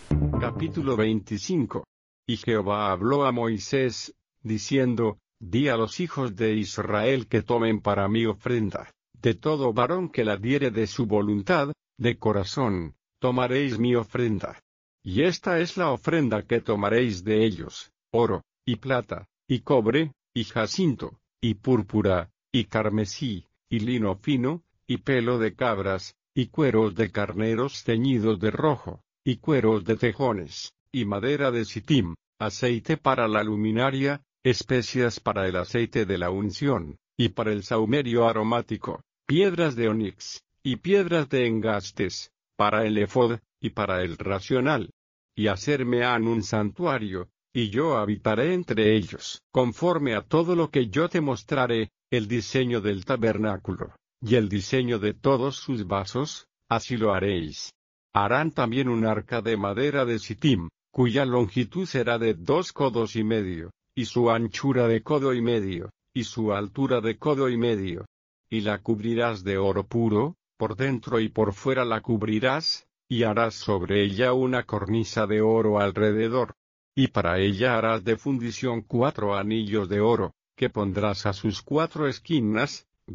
Capítulo 25. Y Jehová habló a Moisés, diciendo, Di a los hijos de Israel que tomen para mí ofrenda, de todo varón que la diere de su voluntad, de corazón, tomaréis mi ofrenda. Y esta es la ofrenda que tomaréis de ellos, oro, y plata, y cobre, y jacinto, y púrpura, y carmesí, y lino fino, y pelo de cabras, y cueros de carneros teñidos de rojo, y cueros de tejones, y madera de sitim, aceite para la luminaria, especias para el aceite de la unción, y para el sahumerio aromático, piedras de onix, y piedras de engastes, para el efod, y para el racional. Y hacerme han un santuario, y yo habitaré entre ellos, conforme a todo lo que yo te mostraré, el diseño del tabernáculo, y el diseño de todos sus vasos, así lo haréis. Harán también un arca de madera de sitim, cuya longitud será de 2 codos y medio, y su anchura de codo y medio, y su altura de codo y medio. Y la cubrirás de oro puro, por dentro y por fuera la cubrirás, y harás sobre ella una cornisa de oro alrededor. Y para ella harás de fundición 4 anillos de oro, que pondrás a sus 4 esquinas,